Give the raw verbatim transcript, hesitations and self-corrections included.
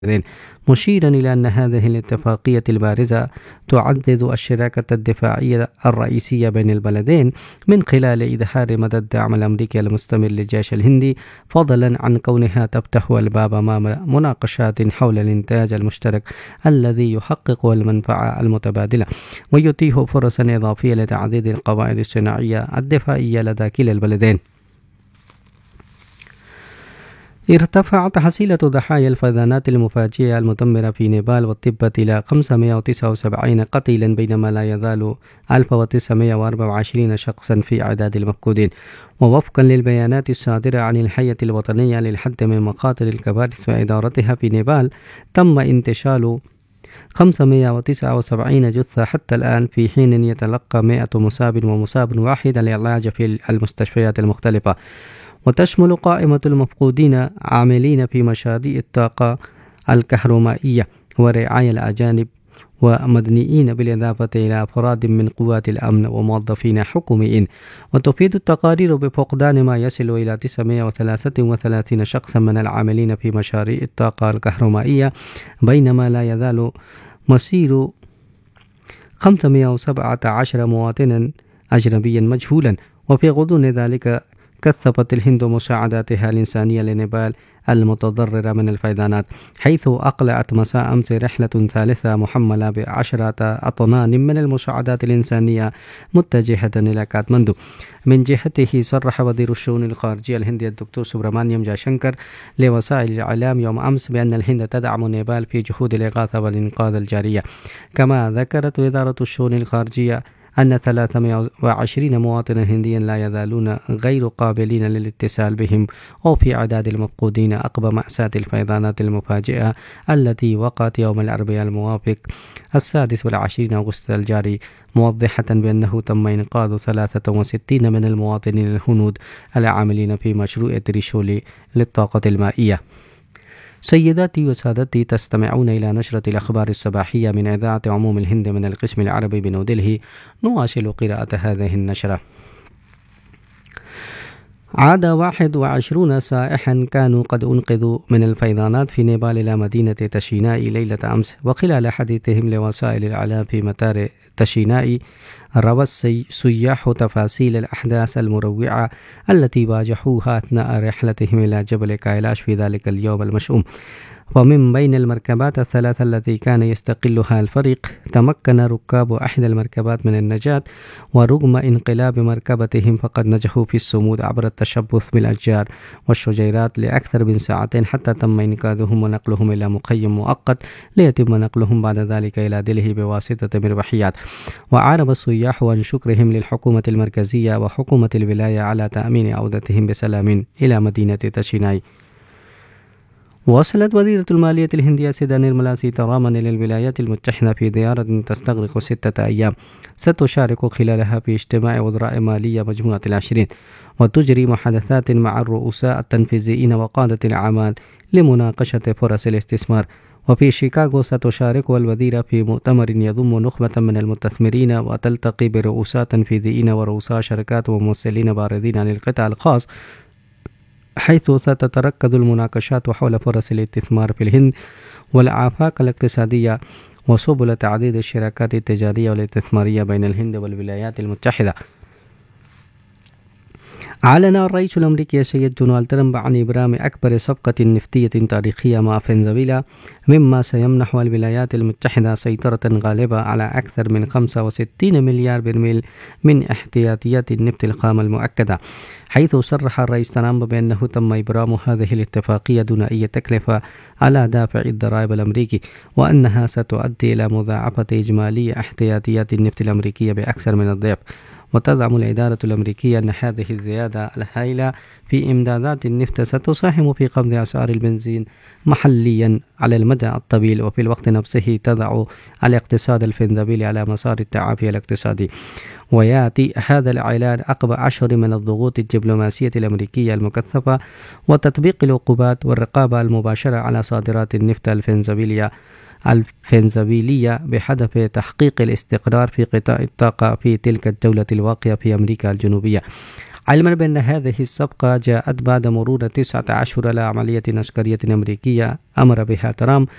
مشيرا إلى أن هذه الاتفاقية البارزة تعزز الشراكة الدفاعية الرئيسية بين البلدين من خلال إظهار مدى الدعم الأمريكي المستمر للجيش الهندي، فضلا عن كونها تفتح الباب أمام مناقشات حول الإنتاج المشترك الذي يحقق المنفعة المتبادلة ويتيح فرصا إضافية لتعزيز القواعد الصناعية الدفاعية لدى كلا البلدين. ارتفعت حصيلة ضحايا الفيضانات المفاجئة المدمرة في نيبال والتبت إلى خمسمائة وتسعة وسبعين قتيلا، بينما لا يزال ألف وتسعمائة وأربعة وعشرين شخصا في أعداد المفقودين. ووفقا للبيانات الصادرة عن الهيئة الوطنية للحد من مخاطر الكوارث وإدارتها في نيبال، تم انتشال خمسمائة وتسعة وسبعين جثة حتى الآن، في حين يتلقى مائة مصاب ومصاب واحد العلاج في المستشفيات المختلفة. وتشمل قائمة المفقودين عاملين في مشاريع الطاقة الكهرومائية ورعاية الأجانب ومدنيين، بالإضافة إلى أفراد من قوات الأمن وموظفين حكوميين. وتفيد التقارير بفقدان ما يصل إلى تسعمائة وثلاثة وثلاثين شخصا من العاملين في مشاريع الطاقة الكهرومائية، بينما لا يزال مصير خمسمائة وسبعة عشر مواطنا أجنبيا مجهولا. وفي غضون ذلك كثفت الهند مساعداتها الإنسانية لنيبال المتضررة من الفيضانات، حيث أقلعت مساء أمس رحلة ثالثة محملة بعشرة أطنان من المساعدات الإنسانية متجهة إلى كاتماندو. من جهته صرح وزير الشؤون الخارجية الهندي الدكتور سبرامانيام جاشنكر لوسائل الإعلام يوم أمس بأن الهند تدعم نيبال في جهود الإغاثة والإنقاذ الجارية. كما ذكرت وزارة الشؤون الخارجية أن ثلاثمائة وعشرين مواطنا هنديا لا يزالون غير قابلين للاتصال بهم أو في أعداد المفقودين عقب مأساة الفيضانات المفاجئة التي وقعت يوم الأربعاء الموافق السادس والعشرين أغسطس الجاري، موضحة بأنه تم إنقاذ ثلاثة وستين من المواطنين الهنود العاملين في مشروع تريشولي للطاقة المائية. سيداتي وسادتي، تستمعون إلى نشرة الأخبار الصباحية من إذاعة عموم الهند من القسم العربي بنيودلهي. نواصل قراءة هذه النشرة. عاد واحد وعشرون سائحا كانوا قد أنقذوا من الفيضانات في نيبال إلى مدينة تشيناء ليلة أمس. وخلال حديثهم لوسائل الإعلام في مطار تشيناء، روى السياح تفاصيل الأحداث المروعة التي واجهوها أثناء رحلتهم إلى جبل كايلاش في ذلك اليوم المشؤوم. ومن بين المركبات الثلاثة التي كان يستقلها الفريق، تمكن ركاب أحد المركبات من النجاة، ورغم انقلاب مركبتهم فقد نجحوا في الصمود عبر التشبث بالأشجار والشجيرات لأكثر من ساعتين حتى تم إنقاذهم ونقلهم إلى مخيم مؤقت ليتم نقلهم بعد ذلك إلى دلهي بواسطة مروحيات. وأعرب السياح عن شكرهم للحكومة المركزية وحكومة الولاية على تأمين عودتهم بسلام إلى مدينة تشيناي. وصلت وزيرة المالية الهندية سيدا نيرملا سيتارامن إلى الولايات المتحدة في زيارة تستغرق ستة أيام ستشارك خلالها في اجتماع وزراء مالية مجموعة العشرين، وتجري محادثات مع الرؤساء التنفيذيين وقادة الأعمال لمناقشة فرص الاستثمار. وفي شيكاغو ستشارك الوزيرة في مؤتمر يضم نخبة من المستثمرين، وتلتقي برؤساء تنفيذيين ورؤساء شركات وممثلين باردين عن القطاع الخاص، حيث ستتركز المناقشات حول فرص الاستثمار في الهند والآفاق الاقتصادية وسبل تعزيز الشراكات التجارية والاستثمارية بين الهند والولايات المتحدة. أعلن الرئيس الأمريكي السيد دونالد ترامب عن إبرام أكبر صفقة نفطية تاريخية مع فنزويلا، مما سيمنح الولايات المتحدة سيطرة غالبة على أكثر من خمسة وستين مليار برميل من احتياطيات النفط الخام المؤكدة، حيث صرح الرئيس ترامب بأنه تم إبرام هذه الاتفاقية دون أي تكلفة على دافع الضرائب الأمريكي، وأنها ستؤدي إلى مضاعفة إجمالي احتياطيات النفط الأمريكية بأكثر من الضعف. وتزعم الإدارة الأمريكية أن هذه الزيادة الهائلة في إمدادات النفط ستساهم في خفض أسعار البنزين محليا على المدى الطويل، وفي الوقت نفسه تضع الاقتصاد الفنزويلي على مسار التعافي الاقتصادي. ويأتي هذا الإعلان عقب أشهر من الضغوط الدبلوماسية الأمريكية المكثفة وتطبيق العقوبات والرقابة المباشرة على صادرات النفط الفنزويلية الفنزويلية بهدف تحقيق الاستقرار في قطاع الطاقة في تلك الدولة الواقعة في أمريكا الجنوبية. علما بأن هذه الصفقة جاءت بعد مرور تسعة أشهر على عملية عسكرية أمريكية أمر بها ترامب